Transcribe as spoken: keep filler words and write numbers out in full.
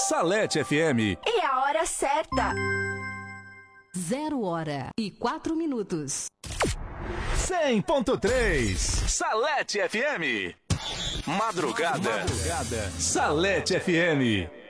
Salete F M. E a hora certa. Zero hora e quatro minutos. cem ponto três. Salete F M. Madrugada. Madrugada. Salete F M.